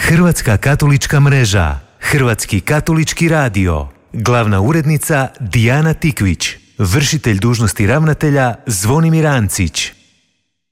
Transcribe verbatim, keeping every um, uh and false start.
Hrvatska katolička mreža, Hrvatski katolički radio, glavna urednica Dijana Tikvić, vršitelj dužnosti ravnatelja Zvonimir Ancić.